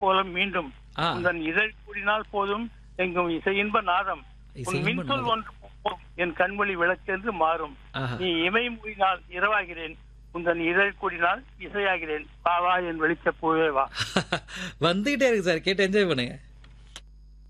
கோலம் மீண்டும் ஆ. உந்தன் இதழ் கூடினால் போதும் எங்கும் இசையின்ப நாதம் உன் இசையின்ப மின்சொல் நாதம். ஒன்று போதும், என் கண்மொழி விளக்கென்று மாறும் ஆஹா. நீ இமை மூடினால் இரவாகிறேன் உந்தன் இதழ் கூடினால் இசையாகிறேன் வா வா என் வெளிச்ச பூவே வா. வந்துகிட்டே இருக்கு சார், கேட்டு என்ஜாய் பண்ணுங்க.